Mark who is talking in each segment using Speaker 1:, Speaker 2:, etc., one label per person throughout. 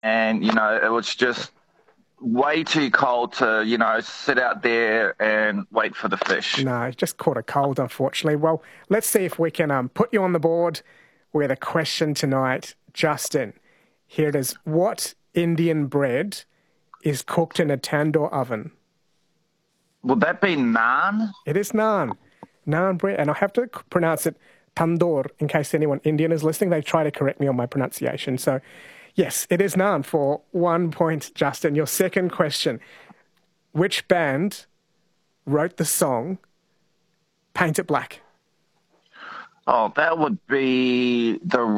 Speaker 1: and it was just way too cold to sit out there and wait for the fish.
Speaker 2: No, just caught a cold, unfortunately. Well, let's see if we can put you on the board with a question tonight. Justin, here it is. What Indian bread is cooked in a tandoor oven?
Speaker 1: Would that be naan?
Speaker 2: It is naan. Naan bread. And I have to pronounce it tandoor in case anyone Indian is listening. They try to correct me on my pronunciation. So, yes, it is naan for 1 point, Justin. Your second question. Which band wrote the song Paint It Black?
Speaker 1: Oh, that would be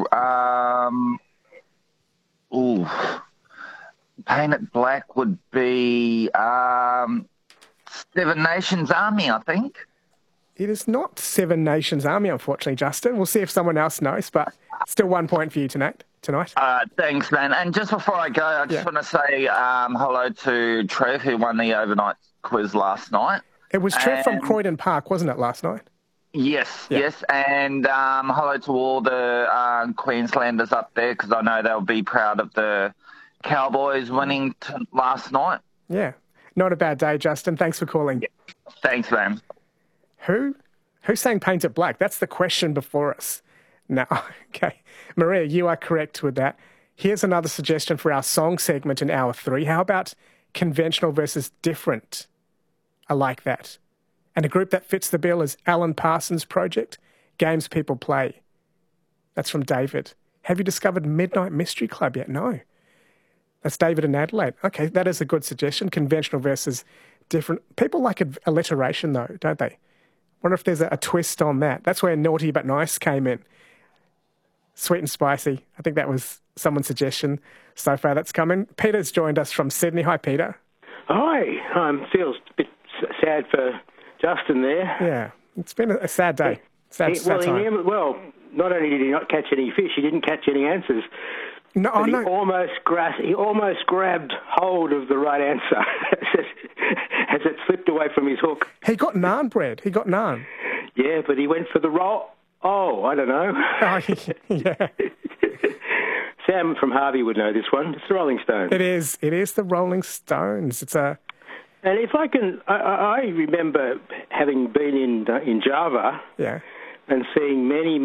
Speaker 1: Paint It Black would be Seven Nations Army, I think.
Speaker 2: It is not Seven Nations Army, unfortunately, Justin. We'll see if someone else knows, but still 1 point for you tonight.
Speaker 1: Thanks, man. And just before I go, I just want to say hello to Trev, who won the overnight quiz last night.
Speaker 2: It was Trev from Croydon Park, wasn't it, last night?
Speaker 1: Yes. And hello to all the Queenslanders up there, because I know they'll be proud of the Cowboys winning last night.
Speaker 2: Yeah. Not a bad day, Justin. Thanks for calling.
Speaker 1: Yeah. Thanks, man.
Speaker 2: Who sang Paint It Black? That's the question before us. No. Okay. Maria, you are correct with that. Here's another suggestion for our song segment in hour 3. How about conventional versus different? I like that. And a group that fits the bill is Alan Parsons Project, Games People Play. That's from David. Have you discovered Midnight Mystery Club yet? No. That's David in Adelaide. Okay, that is a good suggestion, conventional versus different. People like alliteration, though, don't they? Wonder if there's a twist on that. That's where Naughty But Nice came in. Sweet and spicy. I think that was someone's suggestion so far that's coming. Peter's joined us from Sydney. Hi, Peter.
Speaker 3: Hi. Feels a bit sad for Justin there.
Speaker 2: Yeah, it's been a sad day. Sad time.
Speaker 3: Not only did he not catch any fish, he didn't catch any answers.
Speaker 2: No,
Speaker 3: He almost grabbed hold of the right answer as it slipped away from his hook.
Speaker 2: He got naan bread. He got naan.
Speaker 3: Yeah, but he went for the roll. Oh, I don't know.
Speaker 2: Yeah.
Speaker 3: Sam from Harvey would know this one. It's the Rolling Stones.
Speaker 2: It is. It is the Rolling Stones.
Speaker 3: And if I can, I remember having been in Java.
Speaker 2: Yeah.
Speaker 3: And seeing many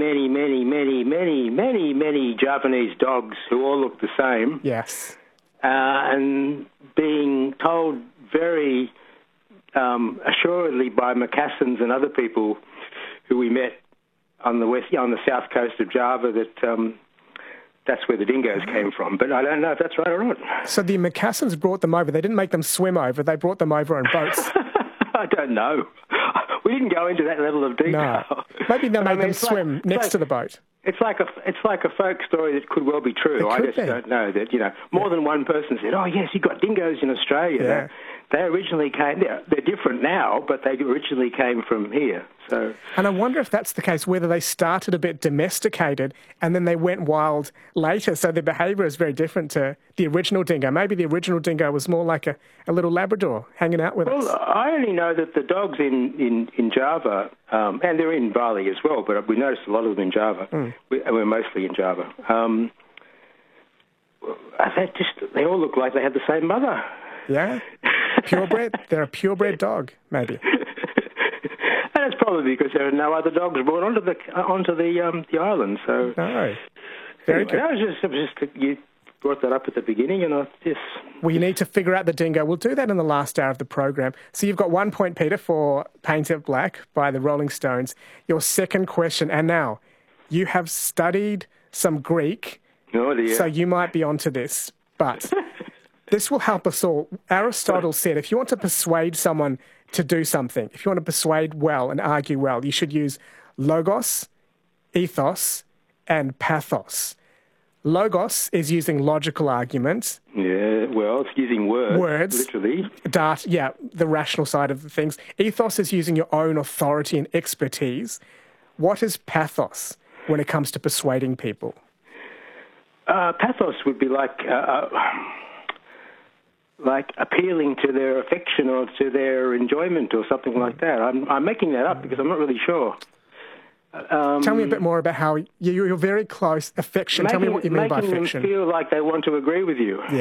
Speaker 3: Javanese dogs who all look the same.
Speaker 2: Yes.
Speaker 3: And being told very assuredly by Macassans and other people who we met on the south coast of Java that that's where the dingoes came from. But I don't know if that's right or not.
Speaker 2: So the Macassans brought them over. They didn't make them swim over. They brought them over on boats.
Speaker 3: I don't know. We didn't go into that level of detail.
Speaker 2: No. Maybe they made them swim next to the boat.
Speaker 3: It's like a folk story that could well be true. I just don't know that. More than one person said, "Oh yes, you got dingoes in Australia."
Speaker 2: Yeah.
Speaker 3: They originally came. They're different now, but they originally came from here. So.
Speaker 2: And I wonder if that's the case. Whether they started a bit domesticated and then they went wild later, so their behaviour is very different to the original dingo. Maybe the original dingo was more like a little Labrador hanging out with us.
Speaker 3: Well, I only know that the dogs in Java, and they're in Bali as well, but we noticed a lot of them in Java. We're mostly in Java. They all look like they had the same mother.
Speaker 2: Yeah, purebred. They're a purebred dog, maybe.
Speaker 3: And it's probably because there are no other dogs brought onto the island. So
Speaker 2: no, very good.
Speaker 3: That was just you brought that up at the beginning, and
Speaker 2: Well, you need to figure out the dingo. We'll do that in the last hour of the program. So you've got 1 point, Peter, for Paint It Black by the Rolling Stones. Your second question, and now you have studied some Greek.
Speaker 3: Oh dear.
Speaker 2: So you might be onto this, but. This will help us all. Aristotle said if you want to persuade someone to do something, if you want to persuade well and argue well, you should use logos, ethos, and pathos. Logos is using logical arguments.
Speaker 3: Yeah, well, it's using words. Literally.
Speaker 2: Data, the rational side of the things. Ethos is using your own authority and expertise. What is pathos when it comes to persuading people?
Speaker 3: Pathos would be like appealing to their affection or to their enjoyment or something like that. I'm making that up because I'm not really sure.
Speaker 2: Tell me a bit more about how you're very close. Affection. Tell me what you mean by affection.
Speaker 3: Making them feel like they want to agree with you.
Speaker 2: Yeah.